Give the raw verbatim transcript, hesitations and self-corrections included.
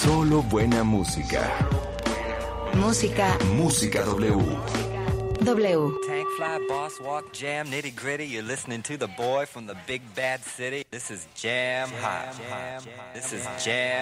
Solo buena música. Música. Música W. W. Tank fly, boss walk, jam, nitty gritty. You're listening to the boy from the big bad city. This is Jam Hot. This is Jam.